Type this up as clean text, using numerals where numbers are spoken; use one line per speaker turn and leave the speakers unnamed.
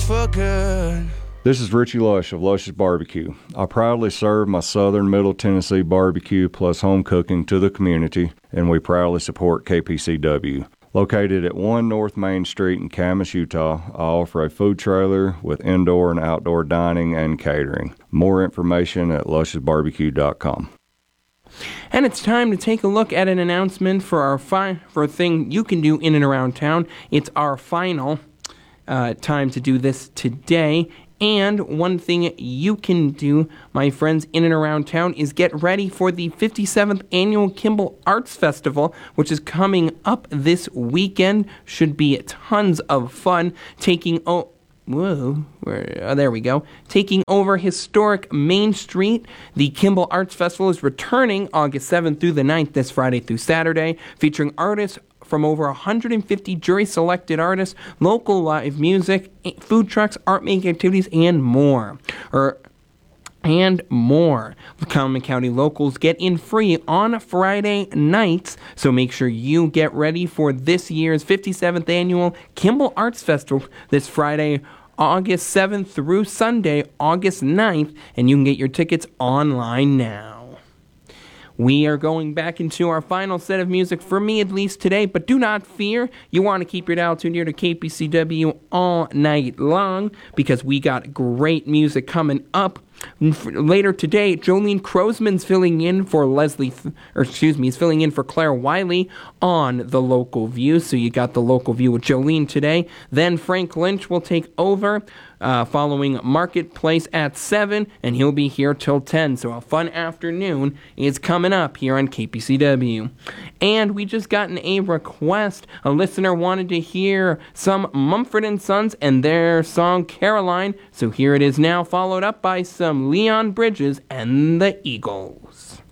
for good.
This is Richie Lush of Lush's Barbecue. I proudly serve my Southern Middle Tennessee barbecue plus home cooking to the community, and we proudly support KPCW. Located at 1 North Main Street in Camas, Utah, I offer a food trailer with indoor and outdoor dining and catering. More information at lushesbarbecue.com.
And it's time to take a look at an announcement for our for a thing you can do in and around town. It's our final time to do this today. And one thing you can do, my friends, in and around town is get ready for the 57th Annual Kimball Arts Festival, which is coming up this weekend. Should be tons of fun. Taking over historic Main Street. The Kimball Arts Festival is returning August 7th through the 9th, this Friday through Saturday, featuring artists from over 150 jury-selected artists, local live music, food trucks, art-making activities, and more. Common County locals get in free on Friday nights, so make sure you get ready for this year's 57th Annual Kimball Arts Festival this Friday, August 7th through Sunday, August 9th, and you can get your tickets online now. We are going back into our final set of music, for me at least today, but do not fear. You want to keep your dial tuned here to KPCW all night long, because we got great music coming up. Later today, Jolene Crosman's filling in for he's filling in for Claire Wiley on The Local View. So you got The Local View with Jolene today. Then Frank Lynch will take over following Marketplace at 7, and he'll be here till 10. So a fun afternoon is coming up here on KPCW. And we just gotten a request. A listener wanted to hear some Mumford & Sons and their song Caroline. So here it is now, followed up by some Leon Bridges and the Eagles.